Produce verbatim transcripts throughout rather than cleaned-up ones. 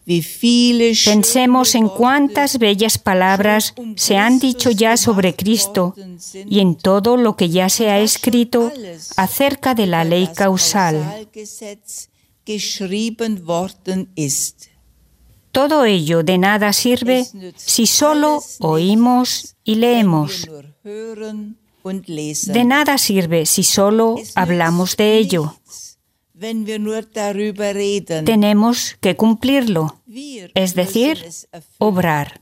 Pensemos en cuántas bellas palabras se han dicho ya sobre Cristo y en todo lo que ya se ha escrito acerca de la ley causal. Todo ello de nada sirve si solo oímos y leemos. De nada sirve si solo hablamos de ello. Tenemos que cumplirlo, es decir, obrar.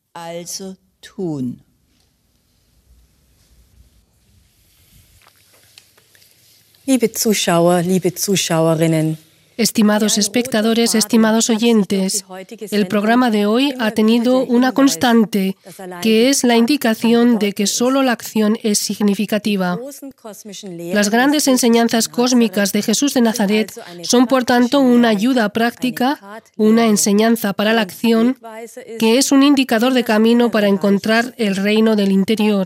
Liebe Zuschauer, liebe Zuschauerinnen. Estimados espectadores, estimados oyentes, el programa de hoy ha tenido una constante, que es la indicación de que solo la acción es significativa. Las grandes enseñanzas cósmicas de Jesús de Nazaret son, por tanto, una ayuda práctica, una enseñanza para la acción, que es un indicador de camino para encontrar el reino del interior.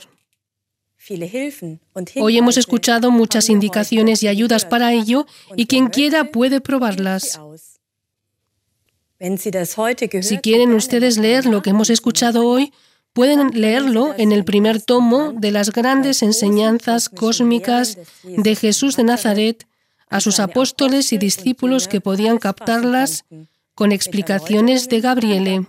Hoy hemos escuchado muchas indicaciones y ayudas para ello, y quien quiera puede probarlas. Si quieren ustedes leer lo que hemos escuchado hoy, pueden leerlo en el primer tomo de las grandes enseñanzas cósmicas de Jesús de Nazaret a sus apóstoles y discípulos que podían captarlas con explicaciones de Gabriele.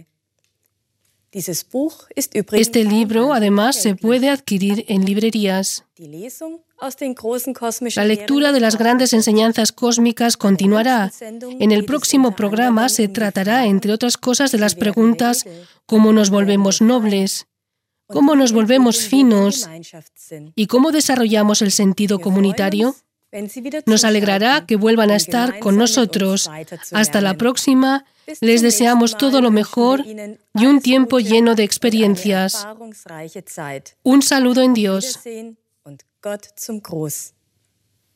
Este libro, además, se puede adquirir en librerías. La lectura de las grandes enseñanzas cósmicas continuará. En el próximo programa se tratará, entre otras cosas, de las preguntas ¿cómo nos volvemos nobles? ¿Cómo nos volvemos finos? ¿Y cómo desarrollamos el sentido comunitario? Nos alegrará que vuelvan a estar con nosotros. Hasta la próxima. Les deseamos todo lo mejor y un tiempo lleno de experiencias. Un saludo en Dios. Gott zum Gruß.